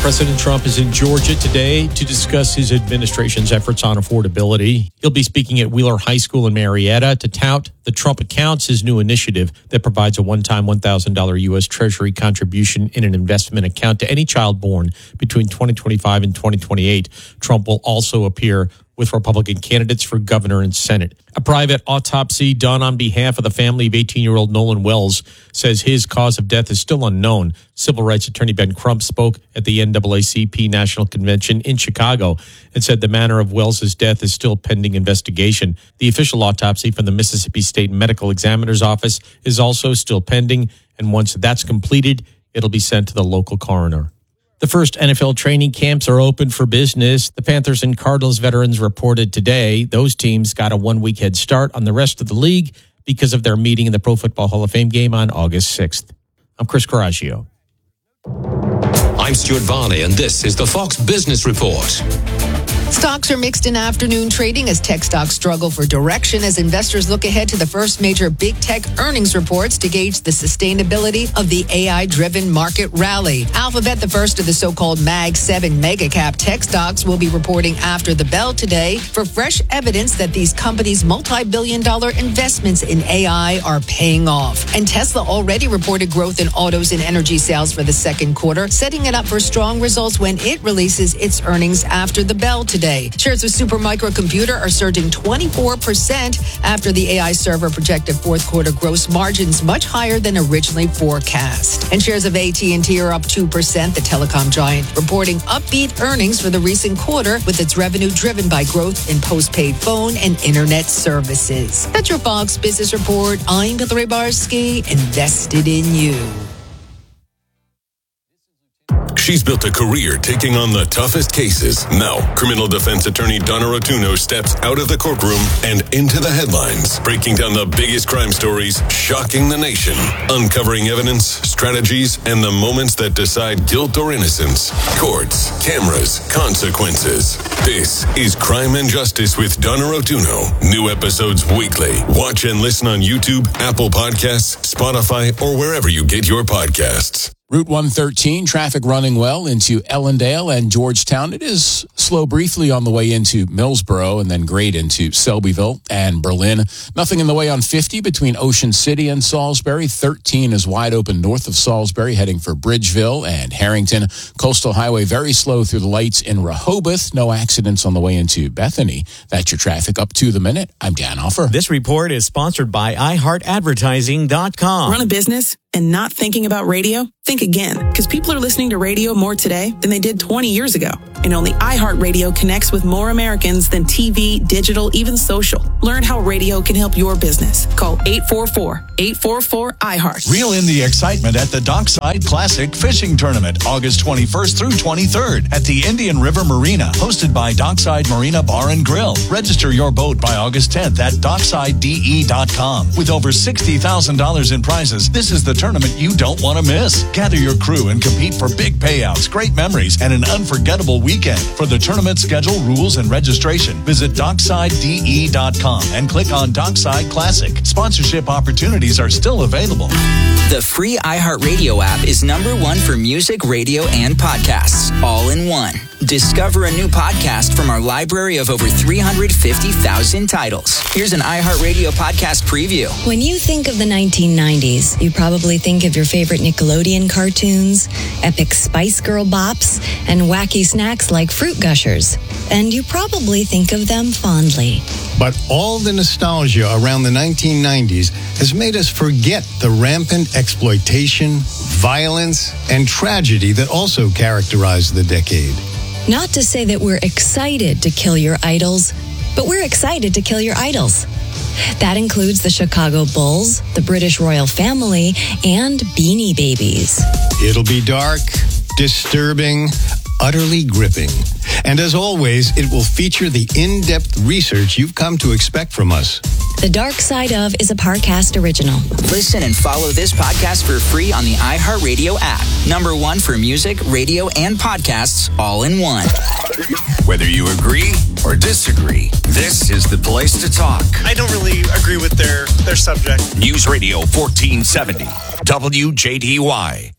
President Trump is in Georgia today to discuss his administration's efforts on affordability. He'll be speaking at Wheeler High School in Marietta to tout the Trump Accounts, his new initiative that provides a one-time $1,000 U.S. Treasury contribution in an investment account to any child born between 2025 and 2028. Trump will also appear with Republican candidates for governor and Senate. A private autopsy done on behalf of the family of 18-year-old Nolan Wells says his cause of death is still unknown. Civil rights attorney Ben Crump spoke at the NAACP National Convention in Chicago and said the manner of Wells' death is still pending investigation. The official autopsy from the Mississippi State Medical Examiner's Office is also still pending, and once that's completed, it'll be sent to the local coroner. The first NFL training camps are open for business. The Panthers and Cardinals veterans reported today those teams got a 1-week head start on the rest of the league because of their meeting in the Pro Football Hall of Fame game on August 6th. I'm Chris Coraggio. I'm Stuart Varney, and this is the Fox Business Report. Stocks are mixed in afternoon trading as tech stocks struggle for direction as investors look ahead to the first major big tech earnings reports to gauge the sustainability of the AI-driven market rally. Alphabet, the first of the so-called Mag 7 mega-cap tech stocks, will be reporting after the bell today for fresh evidence that these companies' multi-billion-dollar investments in AI are paying off. And Tesla already reported growth in autos and energy sales for the second quarter, setting it up for strong results when it releases its earnings after the bell today. Shares of Supermicro Computer are surging 24% after the AI server projected fourth quarter gross margins much higher than originally forecast. And shares of AT&T are up 2%, the telecom giant reporting upbeat earnings for the recent quarter with its revenue driven by growth in postpaid phone and internet services. That's your Fox Business Report. I'm Hillary Barsky, invested in you. She's built a career taking on the toughest cases. Now, criminal defense attorney Donna Rotuno steps out of the courtroom and into the headlines, breaking down the biggest crime stories, shocking the nation, uncovering evidence, strategies, and the moments that decide guilt or innocence. Courts, cameras, consequences. This is Crime and Justice with Donna Rotuno. New episodes weekly. Watch and listen on YouTube, Apple Podcasts, Spotify, or wherever you get your podcasts. Route 113, traffic running well into Ellendale and Georgetown. It is slow briefly on the way into Millsboro and then great into Selbyville and Berlin. Nothing in the way on 50 between Ocean City and Salisbury. 13 is wide open north of Salisbury, heading for Bridgeville and Harrington. Coastal Highway very slow through the lights in Rehoboth. No accidents on the way into Bethany. That's your traffic up to the minute. I'm Dan Offer. This report is sponsored by iHeartAdvertising.com. Run a business and not thinking about radio? Think again, because people are listening to radio more today than they did 20 years ago. And only iHeartRadio connects with more Americans than TV, digital, even social. Learn how radio can help your business. Call 844-844-iHeart. Reel in the excitement at the Dockside Classic Fishing Tournament, August 21st through 23rd at the Indian River Marina, hosted by Dockside Marina Bar and Grill. Register your boat by August 10th at docksidede.com. With over $60,000 in prizes, this is the tournament you don't want to miss. Gather your crew and compete for big payouts, great memories, and an unforgettable weekend. For the tournament schedule, rules, and registration, visit docksidede.com and click on Dockside Classic. Sponsorship opportunities are still available. The free iHeartRadio app is #1 for music, radio, and podcasts, all in one. Discover a new podcast from our library of over 350,000 titles. Here's an iHeartRadio podcast preview. When you think of the 1990s, you probably think of your favorite Nickelodeon cartoons, epic Spice Girl bops, and wacky snacks like Fruit Gushers. And you probably think of them fondly. But all the nostalgia around the 1990s has made us forget the rampant exploitation, violence, and tragedy that also characterized the decade. Not to say that we're excited to kill your idols, but we're excited to kill your idols. That includes the Chicago Bulls, the British royal family, and Beanie Babies. It'll be dark, disturbing, utterly gripping. And as always, it will feature the in-depth research you've come to expect from us. The Dark Side of is a Parcast original. Listen and follow this podcast for free on the iHeartRadio app. #1 for music, radio, and podcasts, all in one. Whether you agree or disagree, this is the place to talk. I don't really agree with their subject. News Radio 1470, WJDY.